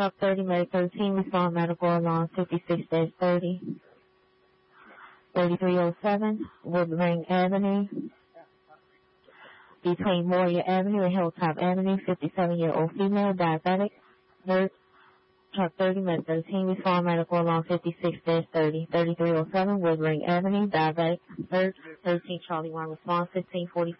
Truck 30, Medic 13, respond medical alarm 56-30. 3307, Woodring Avenue, between Warrior Avenue and Hilltop Avenue, 57-year-old female, diabetic, nurse. Truck 30, Medic 13, respond medical alarm 56-30. 3307, Woodring Avenue, diabetic, nurse. 13 Charlie 1, respond 1545.